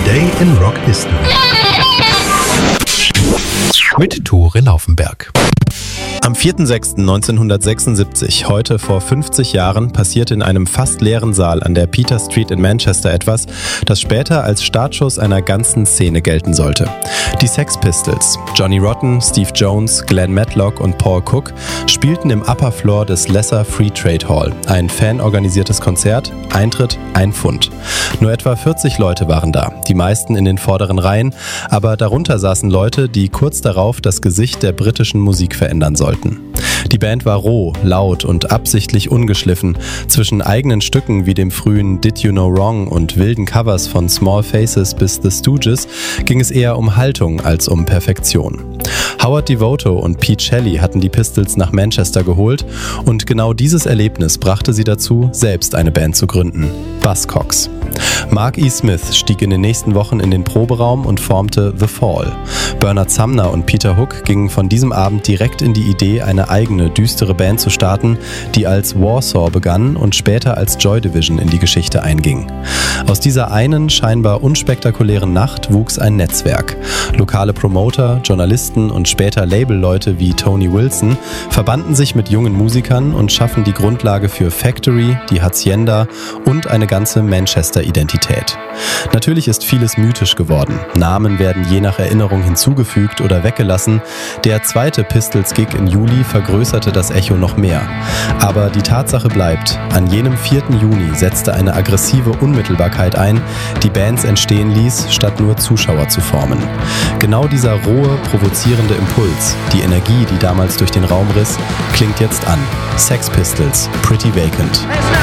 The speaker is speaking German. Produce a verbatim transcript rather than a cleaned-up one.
Today in Rock History mit Tore Laufenberg. Am vierter sechster neunzehnhundertsechsundsiebzig, heute vor fünfzig Jahren, passierte in einem fast leeren Saal an der Peter Street in Manchester etwas, das später als Startschuss einer ganzen Szene gelten sollte. Die Sex Pistols, Johnny Rotten, Steve Jones, Glenn Matlock und Paul Cook, spielten im Upper Floor des Lesser Free Trade Hall, ein fanorganisiertes Konzert, Eintritt ein Pfund. Nur etwa vierzig Leute waren da, die meisten in den vorderen Reihen, aber darunter saßen Leute, die kurz darauf das Gesicht der britischen Musik verändern sollten. Die Band war roh, laut und absichtlich ungeschliffen. Zwischen eigenen Stücken wie dem frühen Did You Know Wrong und wilden Covers von Small Faces bis The Stooges ging es eher um Haltung als um Perfektion. Howard Devoto und Pete Shelley hatten die Pistols nach Manchester geholt und genau dieses Erlebnis brachte sie dazu, selbst eine Band zu gründen, Buzzcocks. Mark E. Smith stieg in den nächsten Wochen in den Proberaum und formte The Fall. Bernard Sumner und Peter Hook gingen von diesem Abend direkt in die Idee, eine eigene, düstere Band zu starten, die als Warsaw begann und später als Joy Division in die Geschichte einging. Aus dieser einen, scheinbar unspektakulären Nacht wuchs ein Netzwerk. Lokale Promoter, Journalisten und später Labelleute wie Tony Wilson verbanden sich mit jungen Musikern und schaffen die Grundlage für Factory, die Hacienda und eine ganze Manchester-Identität. Natürlich ist vieles mythisch geworden. Namen werden je nach Erinnerung hinzugefügt oder weggelassen. Der zweite Pistols-Gig im Juli vergrößerte das Echo noch mehr. Aber die Tatsache bleibt, an jenem vierten Juni setzte eine aggressive Unmittelbarkeit ein, die Bands entstehen ließ, statt nur Zuschauer zu formen. Genau dieser rohe, provozierende Impuls, die Energie, die damals durch den Raum riss, klingt jetzt an. Sex Pistols, Pretty Vacant.